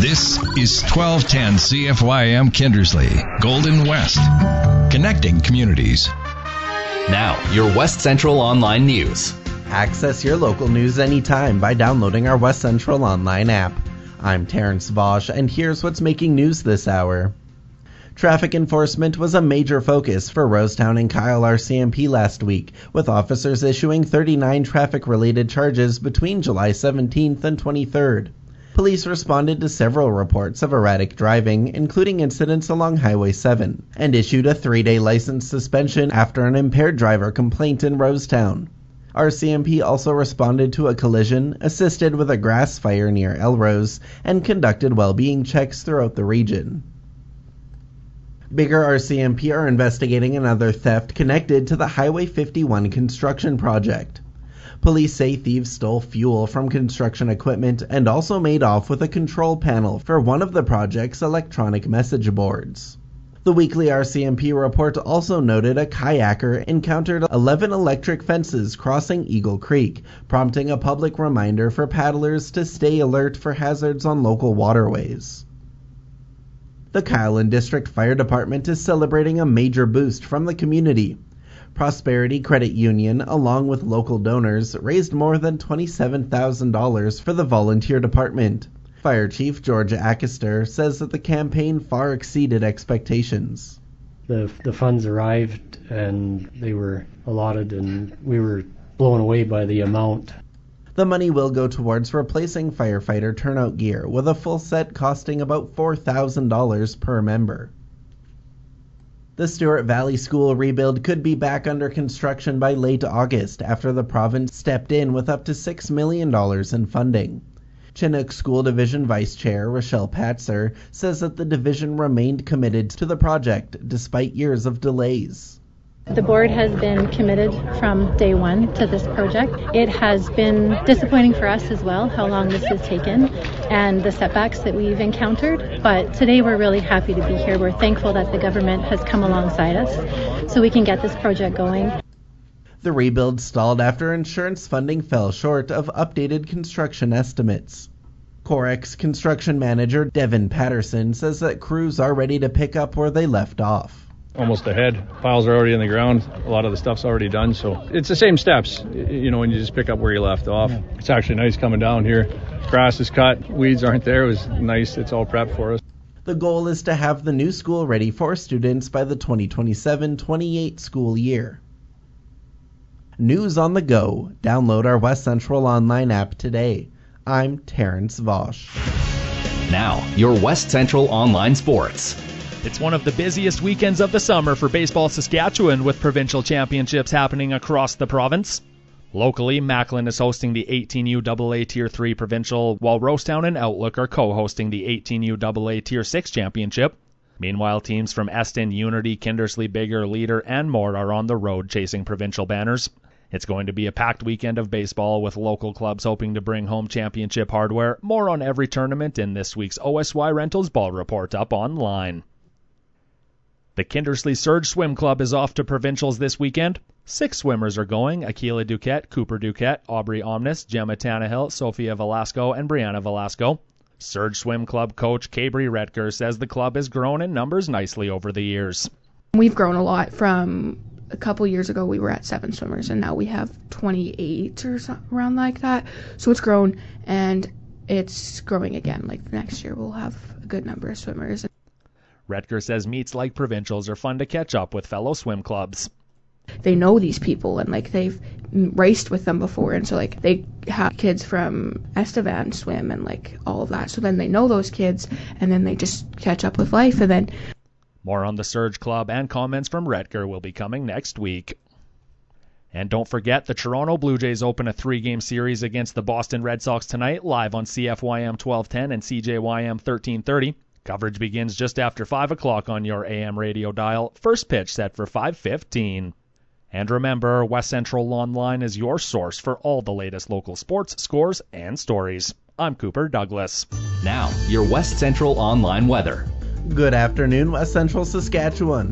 This is 1210 CFYM Kindersley, Golden West, connecting communities. Now, your West Central Online News. Access your local news anytime by downloading our West Central Online app. I'm Terrence Vosch, and here's what's making news this hour. Traffic enforcement was a major focus for Rosetown and Kyle RCMP last week, with officers issuing 39 traffic-related charges between July 17th and 23rd. Police responded to several reports of erratic driving, including incidents along Highway 7, and issued a 3-day license suspension after an impaired driver complaint in Rosetown. RCMP also responded to a collision, assisted with a grass fire near Elrose, and conducted well-being checks throughout the region. Bigger RCMP are investigating another theft connected to the Highway 51 construction project. Police say thieves stole fuel from construction equipment and also made off with a control panel for one of the project's electronic message boards. The weekly RCMP report also noted a kayaker encountered 11 electric fences crossing Eagle Creek, prompting a public reminder for paddlers to stay alert for hazards on local waterways. The Kyleland District Fire Department is celebrating a major boost from the community. Prosperity Credit Union, along with local donors, raised more than $27,000 for the volunteer department. Fire Chief George Ackister says that the campaign far exceeded expectations. The funds arrived and they were allotted, and we were blown away by the amount. The money will go towards replacing firefighter turnout gear, with a full set costing about $4,000 per member. The Stewart Valley School rebuild could be back under construction by late August after the province stepped in with up to $6 million in funding. Chinook School Division Vice Chair Rochelle Patzer says that the division remained committed to the project despite years of delays. The board has been committed from day one to this project. It has been disappointing for us as well how long this has taken and the setbacks that we've encountered. But today we're really happy to be here. We're thankful that the government has come alongside us so we can get this project going. The rebuild stalled after insurance funding fell short of updated construction estimates. Corex construction manager Devin Patterson says that crews are ready to pick up where they left off. Almost ahead. Piles are already in the ground. A lot of the stuff's already done, so it's the same steps, when you just pick up where you left off. Yeah. It's actually nice coming down here. Grass is cut, weeds aren't there. It was nice. It's all prepped for us. The goal is to have the new school ready for students by the 2027-28 school year. News on the go. Download our West Central Online app today. I'm Terrence Vosch. Now, your West Central Online Sports. It's one of the busiest weekends of the summer for Baseball Saskatchewan, with provincial championships happening across the province. Locally, Macklin is hosting the 18U AA Tier 3 Provincial, while Rosetown and Outlook are co-hosting the 18U AA Tier 6 Championship. Meanwhile, teams from Eston, Unity, Kindersley, Bigger, Leader, and more are on the road chasing provincial banners. It's going to be a packed weekend of baseball, with local clubs hoping to bring home championship hardware. More on every tournament in this week's OSY Rentals Ball Report up online. The Kindersley Surge Swim Club is off to provincials this weekend. 6 swimmers are going: Akila Duquette, Cooper Duquette, Aubrey Omnis, Gemma Tannehill, Sophia Velasco, and Brianna Velasco. Surge Swim Club coach Cabri Retker says the club has grown in numbers nicely over the years. We've grown a lot. From a couple years ago we were at 7 swimmers, and now we have 28 or something around like that. So it's grown, and it's growing again. Like next year we'll have a good number of swimmers. Retker says meets like provincials are fun to catch up with fellow swim clubs. They know these people, and they've raced with them before, and so they have kids from Estevan swim and all of that. So then they know those kids, and then they just catch up with life, and then more on the Surge Club and comments from Retker will be coming next week. And don't forget, the Toronto Blue Jays open a 3-game series against the Boston Red Sox tonight, live on CFYM 1210 and CJYM 1330. Coverage begins just after 5 o'clock on your AM radio dial. First pitch set for 5:15. And remember, West Central Online is your source for all the latest local sports, scores, and stories. I'm Cooper Douglas. Now, your West Central Online weather. Good afternoon, West Central Saskatchewan.